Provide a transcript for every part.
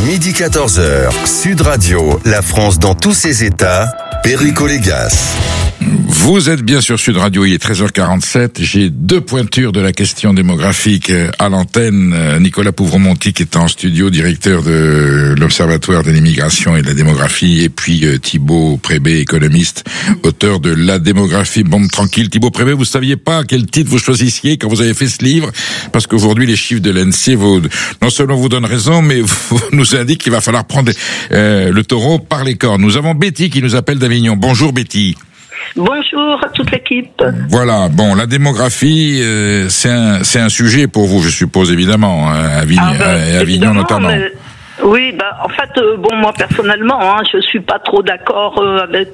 Midi 14h, Sud Radio, la France dans tous ses états, Perico Légas. Vous êtes bien sur Sud Radio, il est 13h47. J'ai deux pointures de la question démographique à l'antenne. Nicolas Pouvremonti qui est en studio, directeur de l'Observatoire de l'immigration et de la démographie, et puis Thibaut Prébet, économiste, auteur de La démographie bombe tranquille. Thibaut Prébet, vous saviez pas quel titre vous choisissiez quand vous avez fait ce livre, parce qu'aujourd'hui les chiffres de l'ANSEE non seulement vous donnent raison, mais vous nous indiquent qu'il va falloir prendre le taureau par les cornes. Nous avons Betty qui nous appelle d'Avignon. Bonjour Betty. Bonjour à toute l'équipe. Voilà, bon, la démographie, c'est un sujet pour vous, je suppose, évidemment, à Avignon notamment. Oui, en fait, moi personnellement, je suis pas trop d'accord avec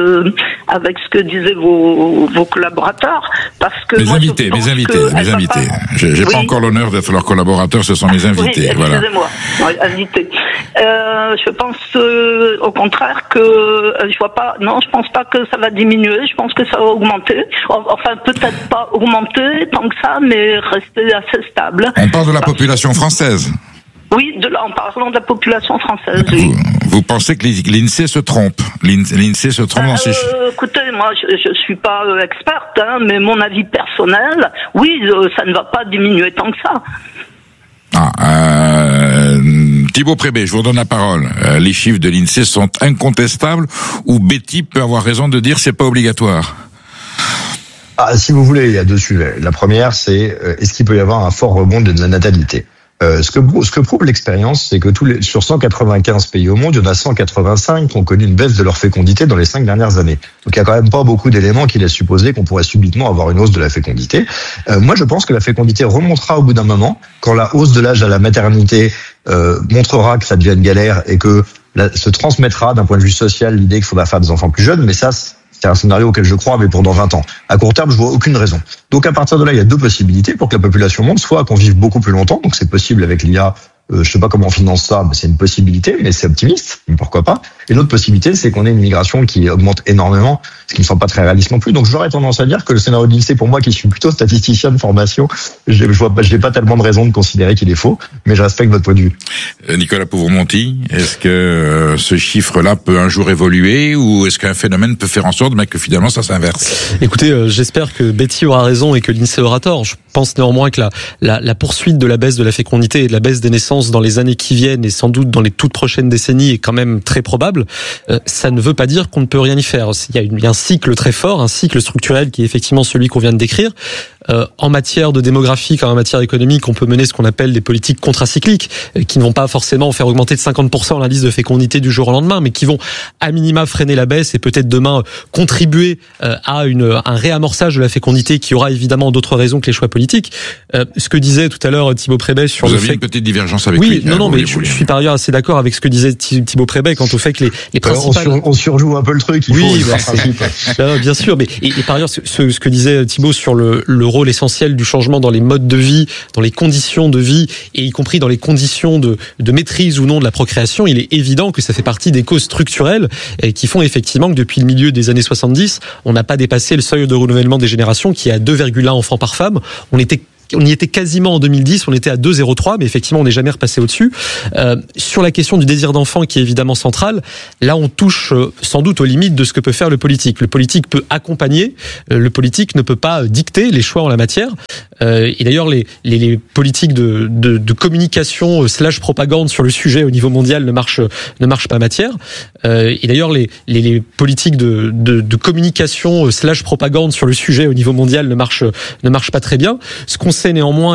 ce que disaient vos collaborateurs, parce que mes invités. J'ai pas encore l'honneur d'être leur collaborateur, ce sont mes invités. Oui, excusez-moi, invités. Je pense au contraire que je pense pas que ça va diminuer, je pense que ça va augmenter. Enfin, peut-être pas augmenter tant que ça, mais rester assez stable. On parle de la population française. Oui, en parlant de la population française, oui. Vous pensez que l'INSEE se trompe? L'INSEE se trompe dans ses chiffres? Écoutez, moi, je suis pas experte, mais mon avis personnel, oui, ça ne va pas diminuer tant que ça. Thibaut Prébet, je vous redonne la parole. Les chiffres de l'INSEE sont incontestables, ou Betty peut avoir raison de dire c'est pas obligatoire? Si vous voulez, il y a deux sujets. La première, c'est est-ce qu'il peut y avoir un fort rebond de la natalité? Ce que prouve l'expérience, c'est que sur 195 pays au monde, il y en a 185 qui ont connu une baisse de leur fécondité dans les 5 dernières années. Donc il y a quand même pas beaucoup d'éléments qui laissent supposer qu'on pourrait subitement avoir une hausse de la fécondité. Moi, je pense que la fécondité remontera au bout d'un moment, quand la hausse de l'âge à la maternité montrera que ça devient une galère et que se transmettra d'un point de vue social l'idée qu'il faudra faire des enfants plus jeunes, mais ça, c'est un scénario auquel je crois, mais pour dans 20 ans. À court terme, je vois aucune raison. Donc, à partir de là, il y a deux possibilités pour que la population monte. Soit qu'on vive beaucoup plus longtemps, donc c'est possible avec l'IA. Je sais pas comment on finance ça, mais c'est une possibilité, mais c'est optimiste, mais pourquoi pas. Et l'autre possibilité, c'est qu'on ait une migration qui augmente énormément, ce qui ne semble pas très réaliste non plus. Donc j'aurais tendance à dire que le scénario de l'INSEE, pour moi qui suis plutôt statisticien de formation, je n'ai pas tellement de raison de considérer qu'il est faux, mais je respecte votre point de vue. Nicolas Pouvremonti, est-ce que ce chiffre-là peut un jour évoluer, ou est-ce qu'un phénomène peut faire en sorte que finalement ça s'inverse? Écoutez, j'espère que Betty aura raison et que l'INSEE aura tort. Je pense néanmoins que la poursuite de la baisse de la fécondité et de la baisse des naissances dans les années qui viennent et sans doute dans les toutes prochaines décennies est quand même très probable. Ça ne veut pas dire qu'on ne peut rien y faire. Il y a un cycle très fort, un cycle structurel qui est effectivement celui qu'on vient de décrire. En matière de démographie comme en matière économique, on peut mener ce qu'on appelle des politiques contracycliques qui ne vont pas forcément faire augmenter de 50% l'indice de fécondité du jour au lendemain, mais qui vont à minima freiner la baisse et peut-être demain contribuer à un réamorçage de la fécondité qui aura évidemment d'autres raisons que les choix politiques. Ce que disait tout à l'heure Thibaut Prébet sur le fait... Vous avez une petite divergence avec lui. Oui, non, mais je suis par ailleurs assez d'accord avec ce que disait Thibaut Prébet quant au fait que les principales... On surjoue un peu le truc, bien sûr, mais et par ailleurs ce que disait Thibaut sur le rôle essentiel du changement dans les modes de vie, dans les conditions de vie, et y compris dans les conditions de maîtrise ou non de la procréation, il est évident que ça fait partie des causes structurelles qui font effectivement que depuis le milieu des années 70, on n'a pas dépassé le seuil de renouvellement des générations qui est à 2,1 enfants par femme. On y était quasiment en 2010, on était à 2,03, mais effectivement on n'est jamais repassé au-dessus. Sur la question du désir d'enfant qui est évidemment centrale, là on touche sans doute aux limites de ce que peut faire le politique. Le politique peut accompagner, le politique ne peut pas dicter les choix en la matière. Et d'ailleurs les politiques de communication / propagande sur le sujet au niveau mondial ne marchent pas matière. Et d'ailleurs les politiques de communication / propagande sur le sujet au niveau mondial ne marchent pas très bien. Ce qu'on sait néanmoins